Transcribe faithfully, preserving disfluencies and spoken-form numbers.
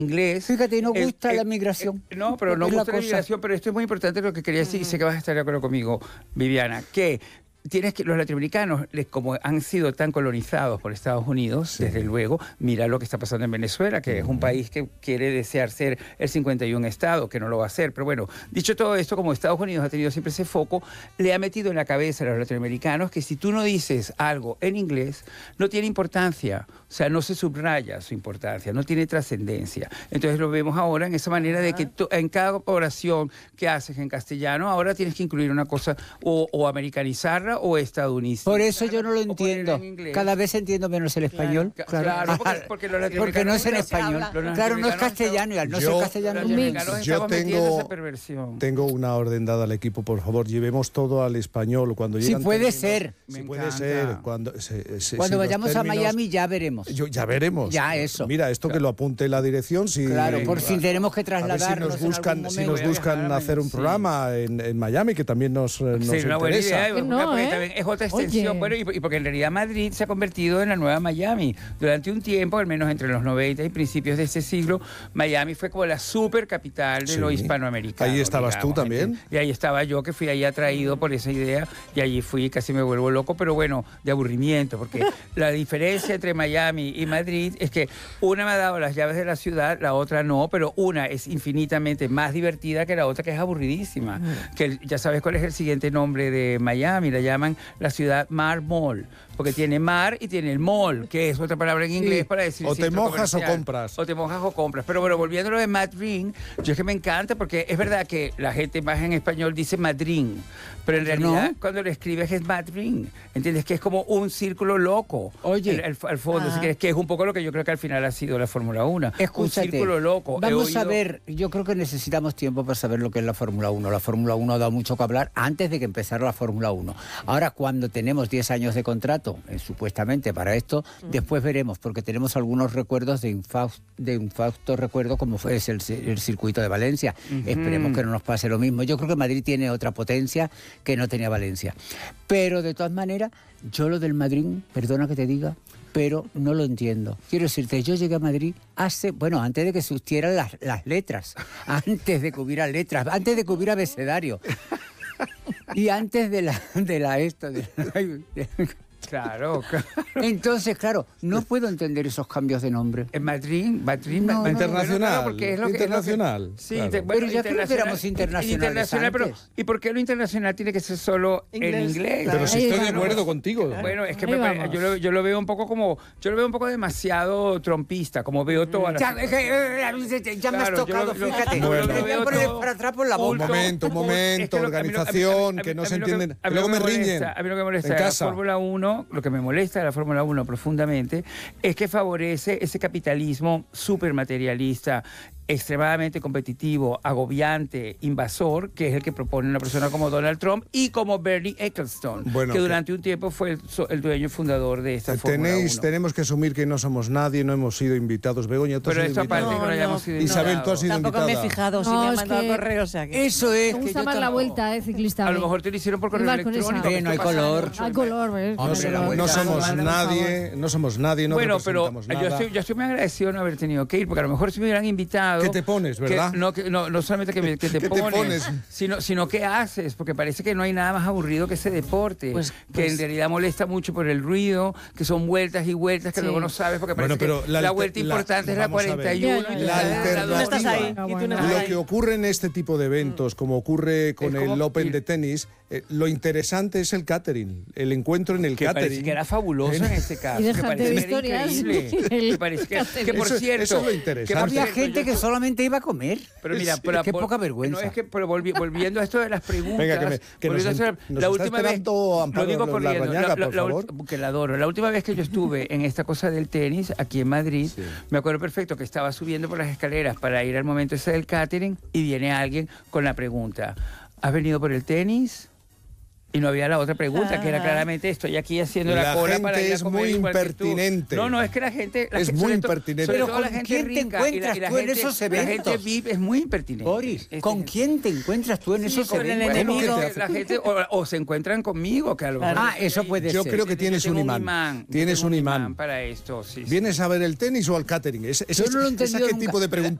inglés. Fíjate, y no el- gusta el- la migración. el- no, pero no Es la gusta la cosa. migración, pero esto es muy importante lo que quería decir, y sé que vas a estar de acuerdo conmigo, Viviana, que tienes que los latinoamericanos, les- como han sido tan colonizados por Estados Unidos, Sí. desde luego, mira lo que está pasando en Venezuela, que es un país que quiere desear ser el cincuenta y un estado, que no lo va a ser. Pero bueno, dicho todo esto, como Estados Unidos ha tenido siempre ese foco, le ha metido en la cabeza a los latinoamericanos que si tú no dices algo en inglés, no tiene importancia. O sea, no se subraya su importancia, no tiene trascendencia. Entonces lo vemos ahora en esa manera de que tú- en cada oración que haces en castellano, ahora tienes que incluir una cosa o, o americanizarla o estadounidense. Por eso yo no lo O ponerla entiendo. en inglés. Cada vez entiendo menos el español. Ca- Claro, claro, porque- porque los Porque no es en latinoamericanos español. se habla. Los Claro, no es latinoamericanos castellano y al no Yo- ser castellano Los es mix. latinoamericanos Yo estamos metiendo tengo- esa perversión. Tengo una orden dada al equipo, por favor, llevemos todo al español. Cuando Sí, llegan puede términos- ser. Me Sí, puede encanta. ser. Cuando, se- se- Cuando si los vayamos a términos- Miami ya veremos. Yo- ya veremos. Ya, eso. Mira, esto que lo apunte la dirección. Si, Claro, por si tenemos que a ver si trasladarnos nos en buscan, algún si momento. nos Voy a buscan viajar a hacer un Miami, sí. programa en, en Miami, que también nos, eh, nos Sí, una buena interesa. idea, Que no, porque ¿eh? también es otra extensión. Oye. Bueno, y, y porque en realidad Madrid se ha convertido en la nueva Miami. Durante un tiempo, al menos entre los noventa y principios de este siglo, Miami fue como la super capital de Sí. lo hispanoamericano. Ahí estabas tú también. Y ahí estaba yo, que fui ahí atraído por esa idea, y allí fui, casi me vuelvo loco, pero bueno, de aburrimiento, porque la diferencia entre Miami y Madrid es que una me ha dado las llaves de la ciudad, la otra no, pero una es infinitamente más divertida que la otra, que es aburridísima. Que el- ya sabes cuál es el siguiente nombre de Miami, la llaman la ciudad Mar Mall, porque tiene mar y tiene el mall, que es otra palabra en inglés para decir O te centro mojas o comercial. compras. O te mojas o compras. Pero bueno, volviendo a lo de Madrid, yo es que me encanta porque es verdad que la gente más en español dice Madrid, pero en realidad ¿No? cuando lo escribes es Madrid, ¿entiendes? Que es como un círculo loco. Oye. El- el- al fondo, Ah. si quieres, que es un poco lo que yo creo que al final ha sido la Fórmula uno. Escúchate, Un círculo loco. He vamos a oído- ver, yo creo que necesitamos tiempo para saber lo que es la Fórmula uno. La Fórmula uno ha dado mucho que hablar antes de que empezara la Fórmula uno. Ahora, cuando tenemos diez años de contrato, eh, supuestamente para esto, después veremos, porque tenemos algunos recuerdos de infausto, de infausto recuerdo, como fue el, el circuito de Valencia. Esperemos que no nos pase lo mismo. Yo creo que Madrid tiene otra potencia que no tenía Valencia. Pero, de todas maneras, yo lo del Madrid, perdona que te diga, pero no lo entiendo. Quiero decirte, yo llegué a Madrid hace, bueno, antes de que existieran las, las letras, antes de que hubiera letras, antes de que hubiera abecedario. Y antes de la, de la esto, de la- Claro, claro. Entonces, claro, no puedo entender esos cambios de nombre. En Madrid, Madrid, No, Ma- no, internacional, bueno, claro, porque es lo que- es lo que- internacional, sí, claro. te- bueno, Pero ya creo que éramos internacionales internacional, pero antes. ¿y por qué lo internacional tiene que ser solo en Inglés, inglés? claro. Pero si Ahí estoy de vamos. acuerdo contigo. Bueno, es que Ahí me pare- vamos. yo, lo, yo lo veo un poco como, yo lo veo un poco demasiado trompista, como veo todas las... Ya, es que, eh, ya me has Claro, yo tocado, lo- lo- fíjate. yo lo Me voy veo a poner todo para atrás por la Un boca. momento, un momento, Es que lo- a mí lo- a mí- organización, a mí- que no a se mí lo que- entienden. a mí Luego lo me que riñen. molesta- A mí lo que molesta en de la casa. Fórmula uno, lo que me molesta de la Fórmula uno profundamente, es que favorece ese capitalismo súper materialista, extremadamente competitivo, agobiante, invasor, que es el que propone una persona como Donald Trump y como Bernie Ecclestone, Bueno, que que- durante un tiempo fue el, so- el dueño fundador de esta Fórmula Tenéis, uno. tenemos que asumir que no somos nadie, no hemos sido invitados. Begoña, tú has Pero sido esto aparte invitada. que no No, hayamos no. sido Isabel, invitados. tú has sido Tampoco me he invitada. fijado, si No, me han es mandado que- correo, o sea que... Eso es. Me que gusta yo más la tampoco- vuelta, ¿eh, ciclista? A lo mejor te lo hicieron por correo Ibas con esa. electrónico. Hombre, no hay esto pasa color. mucho. Al color, ¿ves? No, Hombre, somos- la no vuelta, somos hazme un nadie, no somos nadie, no Bueno, pero representamos yo nada. estoy, yo estoy muy agradecido de no haber tenido que ir, porque a lo mejor si me hubieran invitado... ¿Qué te pones, que- verdad? no, que- no, no solamente que, me- que te, ¿Qué te pones, pones? Sino, sino qué haces, porque parece que no hay nada más aburrido que ese deporte, Pues- que pues- en realidad molesta mucho por el ruido, que son vueltas y vueltas que Sí. luego no sabes, porque Bueno, parece pero que la la, alter- vuelta la- importante es la vamos a ver. cuarenta y uno. Ya, ya, y ya. La tú estás- alternativa- Tú no estás ahí, Ah, y tú no bueno. estás Lo ahí. que ocurre en este tipo de eventos, como ocurre con Es el como Open ir- de tenis, eh, lo interesante es el catering, el encuentro en el Que parece catering. que era fabuloso en este caso. Y que déjate parece de que era historias. increíble. El Que parece que, catering. que por Eso- cierto... eso es lo que por interesante. Había cierto, gente yo- que solamente iba a comer. Pero mira, Sí, pero- qué vol- poca vergüenza. No, es que pero volvi- volviendo a esto de las preguntas. Venga, que me- que volviendo nos a en- hacer- nos la está última esperando vez, Amparo lo digo corriendo, Larrañaga, la- la- por la favor. ult- que la adoro. La última vez que yo estuve en esta cosa del tenis, aquí en Madrid, Sí. me acuerdo perfecto que estaba subiendo por las escaleras para ir al momento ese del catering y viene alguien con la pregunta: ¿has venido por el tenis? Y no había la otra pregunta, Ah. que era claramente estoy aquí haciendo la, La cola gente para ir a es comer muy igual que tú. impertinente. No, no, es que la gente... La Es gente- muy sobre to- impertinente. sobre Pero todo ¿con la gente quién te rica y la- encuentras y la tú en gente- esos La gente eventos? V I P es muy impertinente. Boris, Es- ¿con es- quién te encuentras tú en Sí, esos con el eventos? enemigo. ¿Qué te hace? La gente, o, o se encuentran conmigo, que a lo mejor... Ah, eso puede Yo ser. creo que Yo tienes tengo un imán. Yo Tienes tengo un imán. para esto, sí, sí. ¿Vienes a ver el tenis o al catering? Es, es- Yo no lo he ¿es a entendido qué nunca. tipo de pregunta?